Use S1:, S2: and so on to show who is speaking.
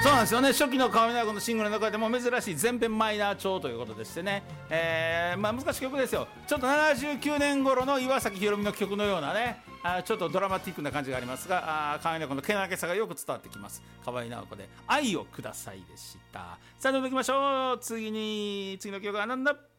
S1: そうなんですよね。初期の川辺直子のシングルの中でも珍しい全編マイナー調ということでしてね、難しい曲ですよ。ちょっと79年頃の岩崎宏美の曲のようなね、ちょっとドラマティックな感じがありますが、川辺直子のけなげさがよく伝わってきます。川辺直子で愛をくださいでした。さあどんどん行きましょう。次の曲は何だ。